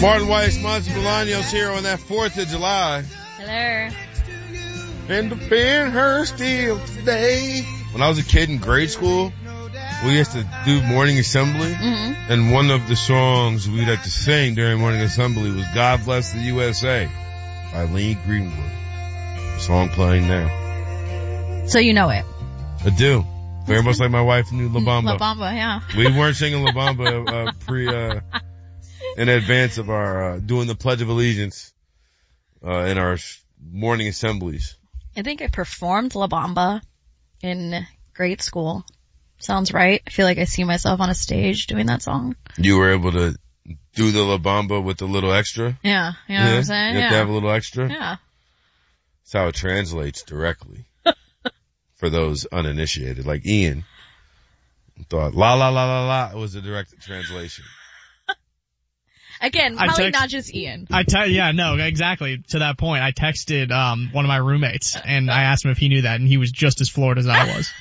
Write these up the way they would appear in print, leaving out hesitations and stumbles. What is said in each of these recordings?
Martin Weiss, Monty Bolaños here on that 4th of July. Hello. Been to Ben-Hur still today. When I was a kid in grade school, we used to do morning assembly, and one of the songs we'd have to sing during morning assembly was God Bless the USA by Lee Greenwood. The song playing now. So you know it. I do. Very much like my wife knew La Bamba. La Bamba, yeah. We weren't singing La Bamba in advance of our doing the Pledge of Allegiance in our morning assemblies. I think I performed La Bamba in grade school. Sounds right. I feel like I see myself on a stage doing that song. You were able to do the La Bamba with a little extra? Yeah. You know what I'm saying? You have to have a little extra? Yeah. That's how it translates directly. For those uninitiated, like Ian thought la la la la la was a direct translation. Again, probably not just Ian. Yeah, no, exactly. To that point, I texted one of my roommates and I asked him if he knew that, and he was just as floored as I was.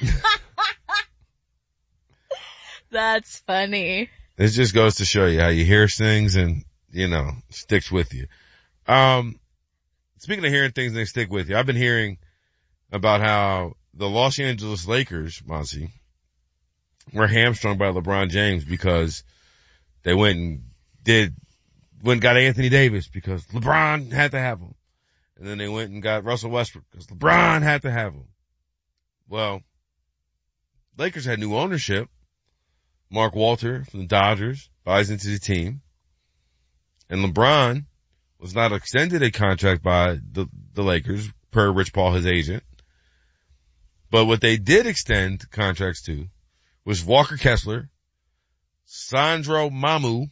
That's funny. This just goes to show you how you hear things and, sticks with you. Speaking of hearing things and they stick with you, I've been hearing about how the Los Angeles Lakers, Monty, were hamstrung by LeBron James because they went and got Anthony Davis because LeBron had to have him. And then they went and got Russell Westbrook because LeBron had to have him. Well, Lakers had new ownership. Mark Walter from the Dodgers buys into the team. And LeBron was not extended a contract by the Lakers per Rich Paul, his agent. But what they did extend contracts to was Walker Kessler, Sandro Mamu,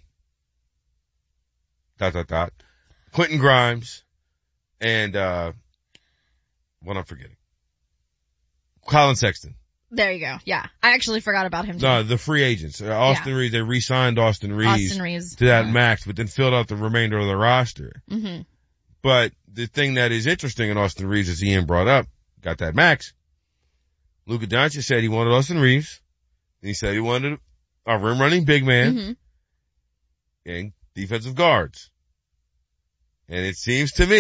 Quentin Grimes, and, what I'm forgetting. Colin Sexton. There you go. Yeah. I actually forgot about him too. No, the free agents. Austin Reeves, they re-signed Austin Reeves to that max, but then filled out the remainder of the roster. Mm-hmm. But the thing that is interesting in Austin Reeves, as Ian brought up, got that max. Luka Doncic said he wanted Austin Reeves. And he said he wanted a rim-running big man and defensive guards. And it seems to me